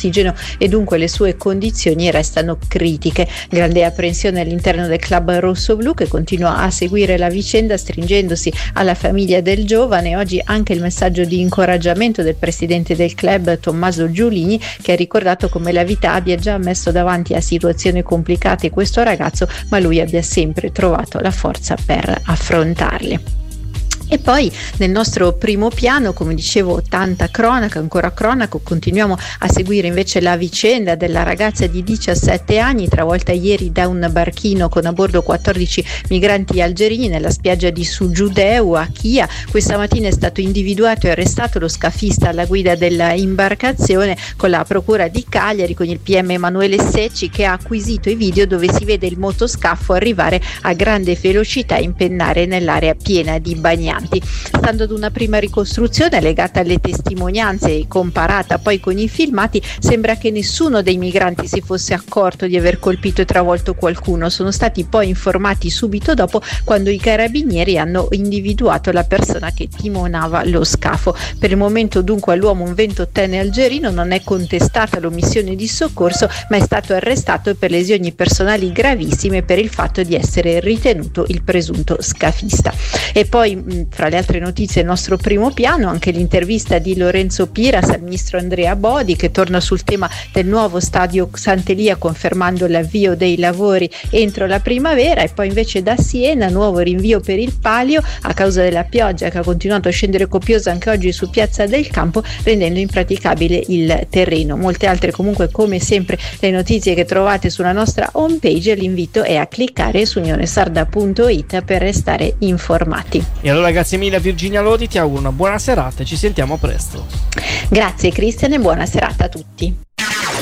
ossigeno e dunque le sue condizioni restano critiche. Grande apprensione all'interno del club rossoblu, che continua a seguire la vicenda stringendosi alla famiglia del giovane. Oggi anche il messaggio di incoraggiamento del presidente del club Tommaso Giulini, che ha ricordato come la vita abbia già messo davanti a situazioni complicate questo ragazzo, ma lui abbia sempre trovato la forza per affrontarle. E poi nel nostro primo piano, come dicevo, tanta cronaca, ancora cronaca. Continuiamo a seguire invece la vicenda della ragazza di 17 anni travolta ieri da un barchino con a bordo 14 migranti algerini nella spiaggia di Sugiudeu a Chia. Questa mattina è stato individuato e arrestato lo scafista alla guida della imbarcazione, con la procura di Cagliari, con il PM Emanuele Secci, che ha acquisito i video dove si vede il motoscafo arrivare a grande velocità e impennare nell'area piena di bagnanti. Stando ad una prima ricostruzione legata alle testimonianze e comparata poi con i filmati, sembra che nessuno dei migranti si fosse accorto di aver colpito e travolto qualcuno. Sono stati poi informati subito dopo, quando i carabinieri hanno individuato la persona che timonava lo scafo. Per il momento dunque all'uomo, un 28enne algerino, non è contestata l'omissione di soccorso, ma è stato arrestato per lesioni personali gravissime per il fatto di essere ritenuto il presunto scafista. E poi fra le altre notizie, il nostro primo piano, anche l'intervista di Lorenzo Piras al ministro Andrea Bodi, che torna sul tema del nuovo stadio Sant'Elia, confermando l'avvio dei lavori entro la primavera. E poi invece da Siena, nuovo rinvio per il Palio a causa della pioggia che ha continuato a scendere copiosa anche oggi su Piazza del Campo, rendendo impraticabile il terreno. Molte altre comunque, come sempre, le notizie che trovate sulla nostra homepage. L'invito è a cliccare su unionesarda.it per restare informati. E allora grazie mille a Virginia Lodi, ti auguro una buona serata e ci sentiamo presto. Grazie Cristian e buona serata a tutti.